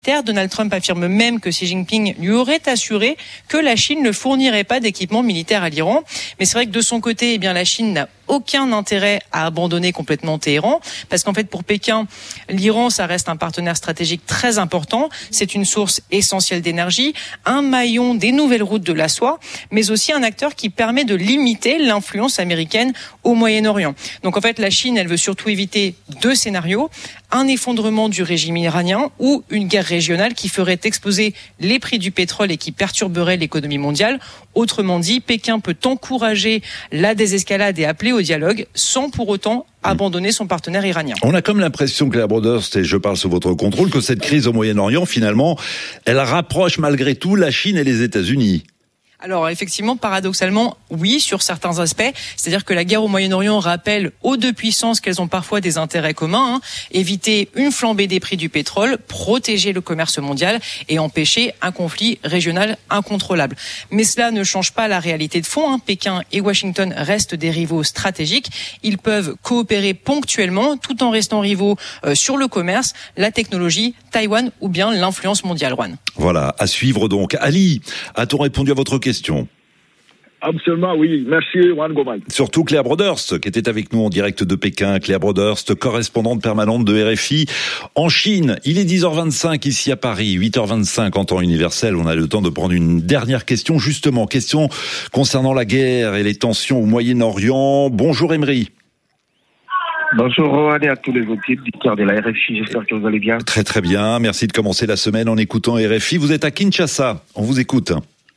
Donald Trump affirme même que Xi Jinping lui aurait assuré que la Chine ne fournirait pas d'équipement militaire à l'Iran. Mais c'est vrai que de son côté, la Chine n'a aucun intérêt à abandonner complètement Téhéran, parce qu'en fait, pour Pékin, l'Iran, ça reste un partenaire stratégique très important. C'est une source essentielle d'énergie, un maillon des nouvelles routes de la soie, mais aussi un acteur qui permet de limiter l'influence américaine au Moyen-Orient. Donc en fait, la Chine, elle veut surtout éviter deux scénarios: un effondrement du régime iranien ou une guerre régionale qui ferait exploser les prix du pétrole et qui perturberait l'économie mondiale. Autrement dit, Pékin peut encourager la désescalade et appeler au dialogue sans pour autant abandonner son partenaire iranien. On a comme l'impression, Claire Broderst, et je parle sous votre contrôle, que cette crise au Moyen-Orient, finalement, elle rapproche malgré tout la Chine et les États-Unis. Alors effectivement, paradoxalement, oui, sur certains aspects. C'est-à-dire que la guerre au Moyen-Orient rappelle aux deux puissances qu'elles ont parfois des intérêts communs. Éviter une flambée des prix du pétrole, protéger le commerce mondial et empêcher un conflit régional incontrôlable. Mais cela ne change pas la réalité de fond. Pékin et Washington restent des rivaux stratégiques. Ils peuvent coopérer ponctuellement tout en restant rivaux sur le commerce, la technologie, Taïwan ou bien l'influence mondiale, Juan. Voilà, à suivre donc. Ali, a-t-on répondu à votre question ? Absolument, oui. Merci, Juan Gomay. Surtout Claire Broderst, qui était avec nous en direct de Pékin. Claire Broderst, correspondante permanente de RFI en Chine. Il est 10h25 ici à Paris, 8h25 en temps universel. On a le temps de prendre une dernière question, justement. Question concernant la guerre et les tensions au Moyen-Orient. Bonjour Emery. Bonjour Rohan et à tous les auditeurs de la RFI, j'espère que vous allez bien. Très très bien, merci de commencer la semaine en écoutant RFI. Vous êtes à Kinshasa, on vous écoute.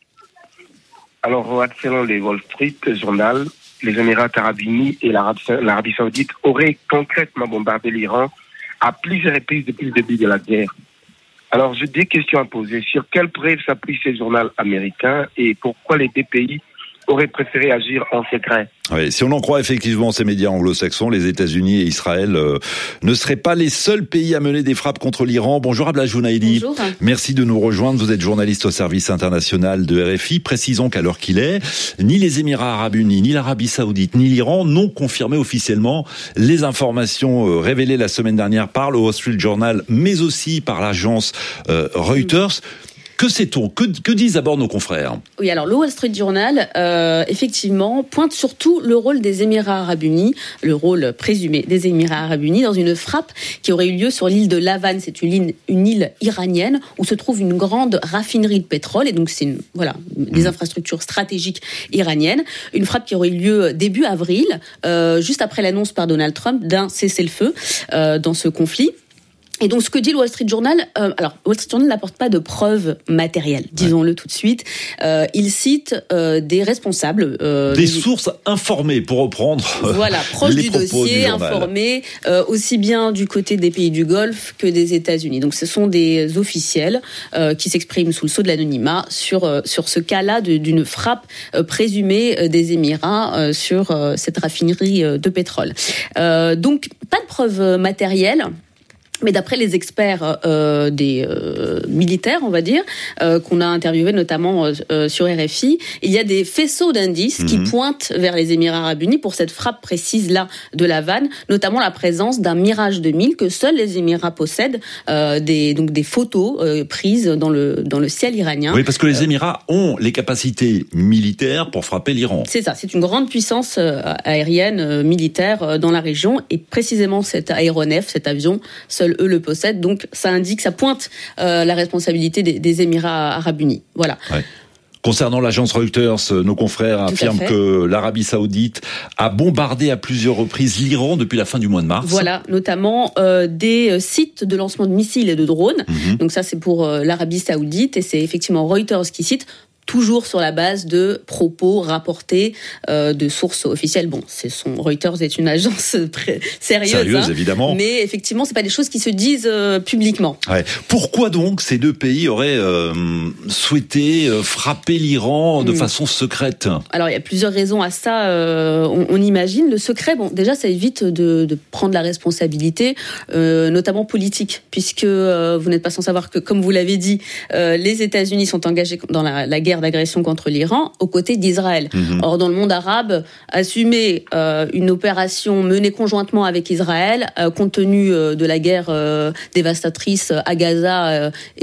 Alors Rohan, selon les Wall Street Journal, les Émirats arabes unis et l'Arabie saoudite auraient concrètement bombardé l'Iran à plusieurs reprises depuis le début de la guerre. Alors j'ai des questions à poser. Sur quelles preuves s'appuient ces journaux américains et pourquoi les deux pays auraient préféré agir en secret? Oui, si on en croit effectivement ces médias anglo-saxons, les États-Unis et Israël ne seraient pas les seuls pays à mener des frappes contre l'Iran. Bonjour Abla Jounaïdi. Bonjour. Merci de nous rejoindre. Vous êtes journaliste au service international de RFI. Précisons qu'à l'heure qu'il est, ni les Émirats arabes unis, ni l'Arabie saoudite, ni l'Iran n'ont confirmé officiellement les informations révélées la semaine dernière par le Wall Street Journal, mais aussi par l'agence Reuters. Que sait-on ? Que disent d'abord nos confrères ? Oui, alors le Wall Street Journal, effectivement, pointe surtout le rôle des Émirats arabes unis, le rôle présumé des Émirats arabes unis dans une frappe qui aurait eu lieu sur l'île de Lavan. C'est une île iranienne où se trouve une grande raffinerie de pétrole. Et donc, c'est des infrastructures stratégiques iraniennes. Une frappe qui aurait eu lieu début avril, juste après l'annonce par Donald Trump d'un cessez-le-feu dans ce conflit. Et donc, ce que dit le Wall Street Journal, le Wall Street Journal n'apporte pas de preuves matérielles, disons-le tout de suite. Il cite des responsables, des sources informées, pour reprendre. Voilà, proches du dossier, informés, aussi bien du côté des pays du Golfe que des États-Unis. Donc, ce sont des officiels qui s'expriment sous le sceau de l'anonymat sur ce cas-là d'une frappe présumée des Émirats sur cette raffinerie de pétrole. Donc, pas de preuves matérielles. Mais d'après les experts des militaires, on va dire, qu'on a interviewés notamment sur RFI, il y a des faisceaux d'indices qui pointent vers les Émirats arabes unis pour cette frappe précise-là de Lavan, notamment la présence d'un Mirage 2000 que seuls les Émirats possèdent, des photos prises dans le ciel iranien. Oui, parce que les Émirats ont les capacités militaires pour frapper l'Iran. C'est ça, c'est une grande puissance aérienne militaire dans la région, et précisément cet aéronef, cet avion, seuls eux le possèdent, donc ça indique, ça pointe la responsabilité des Émirats arabes unis. Voilà. Ouais. Concernant l'agence Reuters, nos confrères affirment que l'Arabie saoudite a bombardé à plusieurs reprises l'Iran depuis la fin du mois de mars. Voilà, notamment des sites de lancement de missiles et de drones. Donc ça, c'est pour l'Arabie saoudite, et c'est effectivement Reuters qui cite, toujours sur la base de propos rapportés de sources officielles. Bon, Reuters est une agence sérieuse, évidemment. Mais effectivement, c'est pas des choses qui se disent publiquement. Ouais. Pourquoi donc ces deux pays auraient souhaité frapper l'Iran de façon secrète ? Alors, il y a plusieurs raisons à ça. On imagine le secret. Bon, déjà, ça évite de prendre la responsabilité, notamment politique, puisque vous n'êtes pas sans savoir que, comme vous l'avez dit, les États-Unis sont engagés dans la guerre guerre d'agression contre l'Iran aux côtés d'Israël. Or, dans le monde arabe, assumer une opération menée conjointement avec Israël, compte tenu de la guerre dévastatrice à Gaza